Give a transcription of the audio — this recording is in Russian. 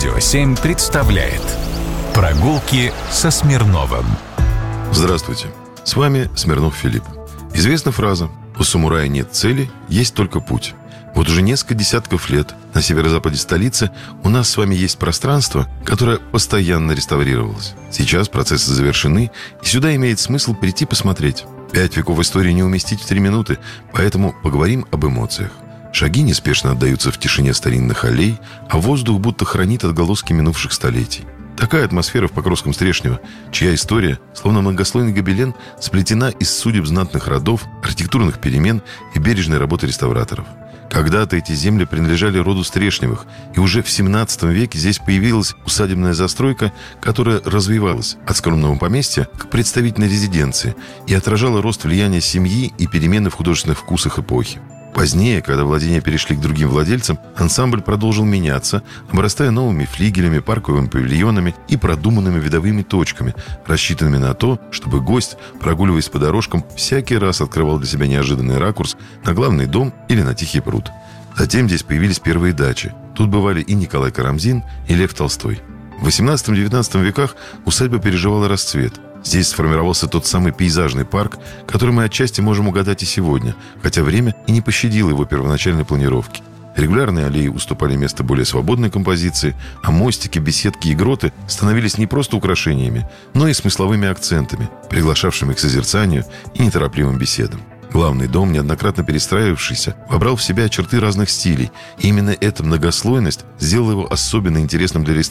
Радио 7 представляет «Прогулки со Смирновым». Здравствуйте, с вами Смирнов Филипп. Известна фраза: у самурая нет цели, есть только путь. Вот уже несколько десятков лет на северо-западе столицы у нас с вами есть пространство, которое постоянно реставрировалось. Сейчас процессы завершены, и сюда имеет смысл прийти посмотреть. 5 веков истории не уместить в 3 минуты, поэтому поговорим об эмоциях. Шаги неспешно отдаются в тишине старинных аллей, а воздух будто хранит отголоски минувших столетий. Такая атмосфера в Покровском Стрешнево, чья история, словно многослойный гобелен, сплетена из судеб знатных родов, архитектурных перемен и бережной работы реставраторов. Когда-то эти земли принадлежали роду Стрешневых, и уже в 17 веке здесь появилась усадебная застройка, которая развивалась от скромного поместья к представительной резиденции и отражала рост влияния семьи и перемены в художественных вкусах эпохи. Позднее, когда владения перешли к другим владельцам, ансамбль продолжил меняться, обрастая новыми флигелями, парковыми павильонами и продуманными видовыми точками, рассчитанными на то, чтобы гость, прогуливаясь по дорожкам, всякий раз открывал для себя неожиданный ракурс на главный дом или на тихий пруд. Затем здесь появились первые дачи. Тут бывали и Николай Карамзин, и Лев Толстой. В XVIII-XIX веках усадьба переживала расцвет. Здесь сформировался тот самый пейзажный парк, который мы отчасти можем угадать и сегодня, хотя время и не пощадило его первоначальной планировки. Регулярные аллеи уступали место более свободной композиции, а мостики, беседки и гроты становились не просто украшениями, но и смысловыми акцентами, приглашавшими к созерцанию и неторопливым беседам. Главный дом, неоднократно перестраивавшийся, вобрал в себя черты разных стилей, и именно эта многослойность сделала его особенно интересным для реставраторов.